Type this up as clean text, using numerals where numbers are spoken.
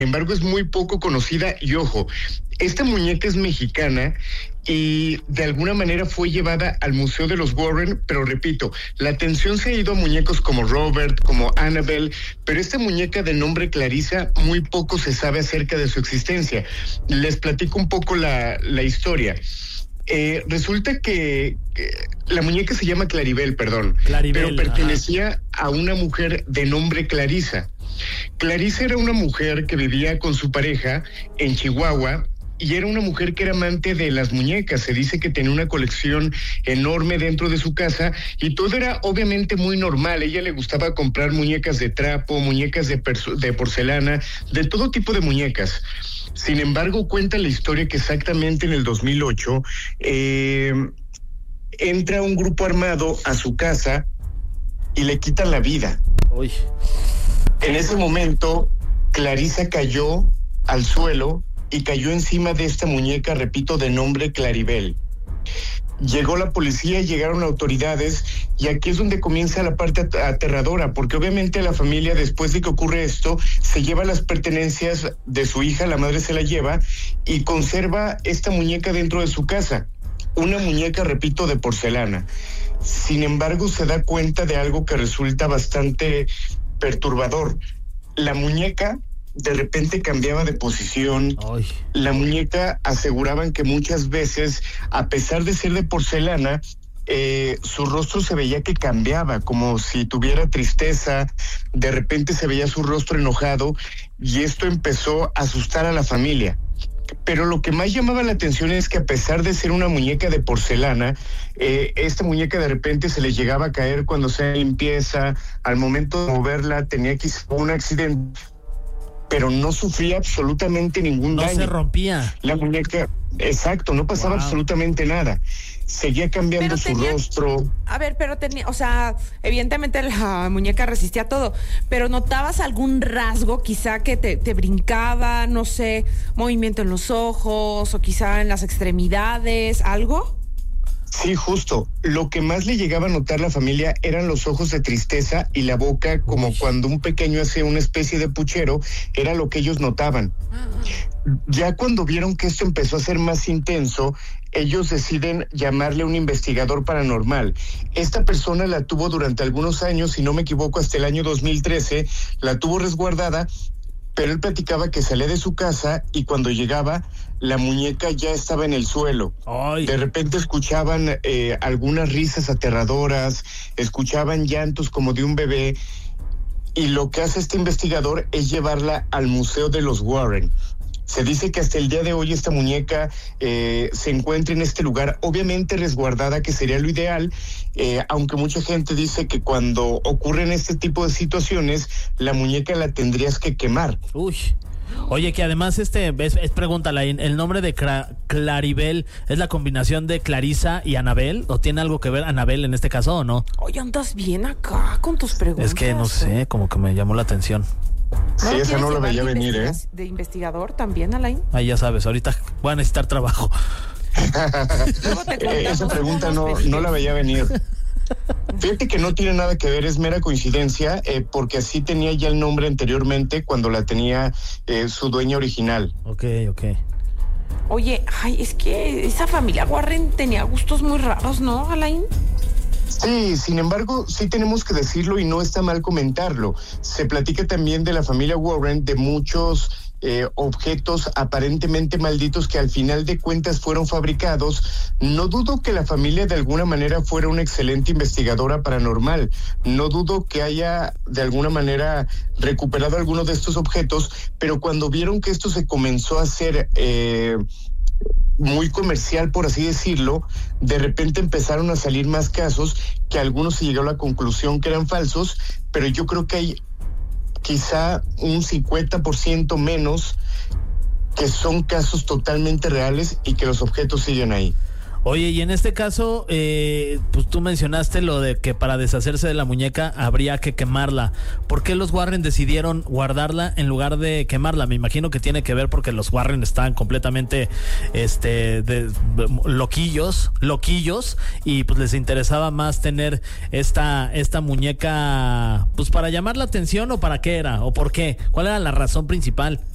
embargo es muy poco conocida y ojo, esta muñeca es mexicana y de alguna manera fue llevada al Museo de los Warren, pero repito, la atención se ha ido a muñecos como Robert, como Annabelle, pero esta muñeca de nombre Clarisa muy poco se sabe acerca de su existencia. Les platico un poco la historia. Resulta que la muñeca se llama Claribel, pero pertenecía a una mujer de nombre Clarisa. Clarisa era una mujer que vivía con su pareja en Chihuahua y era una mujer que era amante de las muñecas. Se dice que tenía una colección enorme dentro de su casa y todo era obviamente muy normal. A ella le gustaba comprar muñecas de trapo, muñecas de porcelana, de todo tipo de muñecas. Sin embargo, cuenta la historia que exactamente en el 2008 entra un grupo armado a su casa y le quitan la vida. Uy. En ese momento, Clarisa cayó al suelo y cayó encima de esta muñeca, repito, de nombre Claribel. Llegó la policía, llegaron autoridades y aquí es donde comienza la parte aterradora, porque obviamente la familia, después de que ocurre esto, se lleva las pertenencias de su hija, la madre se la lleva y conserva esta muñeca dentro de su casa. Una muñeca, repito, de porcelana. Sin embargo, se da cuenta de algo que resulta bastante perturbador. La muñeca de repente cambiaba de posición. Ay. La muñeca aseguraban que muchas veces, a pesar de ser de porcelana, su rostro se veía que cambiaba, como si tuviera tristeza. De repente se veía su rostro enojado y esto empezó a asustar a la familia. Pero lo que más llamaba la atención es que a pesar de ser una muñeca de porcelana, esta muñeca de repente se le llegaba a caer cuando hacía limpieza. Al momento de moverla tenía quizá un accidente, pero no sufría absolutamente ningún daño. No se rompía. La muñeca, exacto, no pasaba absolutamente nada. Seguía cambiando su rostro. A ver, pero tenía, o sea, evidentemente la muñeca resistía todo, pero ¿notabas algún rasgo quizá que te brincaba, no sé, movimiento en los ojos o quizá en las extremidades, algo? Sí, justo. Lo que más le llegaba a notar la familia eran los ojos de tristeza y la boca, como cuando un pequeño hace una especie de puchero, era lo que ellos notaban. Ya cuando vieron que esto empezó a ser más intenso, ellos deciden llamarle a un investigador paranormal. Esta persona la tuvo durante algunos años, si no me equivoco, hasta el año 2013, la tuvo resguardada, pero él platicaba que salía de su casa y cuando llegaba, la muñeca ya estaba en el suelo. Ay. De repente escuchaban algunas risas aterradoras, escuchaban llantos como de un bebé, y lo que hace este investigador es llevarla al Museo de los Warren. Se dice que hasta el día de hoy esta muñeca se encuentra en este lugar, obviamente resguardada, que sería lo ideal, aunque mucha gente dice que cuando ocurren este tipo de situaciones, la muñeca la tendrías que quemar. Uy. Oye, que además es pregunta, el nombre de Claribel es la combinación de Clarisa y Annabelle, ¿o tiene algo que ver Annabelle en este caso o no? Oye, andas bien acá con tus preguntas. Es que no sé, como que me llamó la atención. Sí, esa no la veía venir, ¿De investigador también, Alain? Ahí ya sabes, ahorita voy a necesitar trabajo. Esa pregunta no la veía venir. Fíjate que no tiene nada que ver, es mera coincidencia, porque así tenía ya el nombre anteriormente cuando la tenía su dueña original. Ok. Oye, es que esa familia Warren tenía gustos muy raros, ¿no, Alain? Sí, sin embargo, sí tenemos que decirlo y no está mal comentarlo. Se platica también de la familia Warren, de muchos objetos aparentemente malditos que al final de cuentas fueron fabricados. No dudo que la familia de alguna manera fuera una excelente investigadora paranormal. No dudo que haya de alguna manera recuperado alguno de estos objetos, pero cuando vieron que esto se comenzó a hacer muy comercial, por así decirlo, de repente empezaron a salir más casos que algunos se llegó a la conclusión que eran falsos, pero yo creo que hay quizá un 50% menos que son casos totalmente reales y que los objetos siguen ahí. Oye, y en este caso, pues tú mencionaste lo de que para deshacerse de la muñeca habría que quemarla. ¿Por qué los Warren decidieron guardarla en lugar de quemarla? Me imagino que tiene que ver porque los Warren estaban completamente loquillos, y pues les interesaba más tener esta muñeca, pues para llamar la atención, ¿o para qué era? ¿O por qué? ¿Cuál era la razón principal?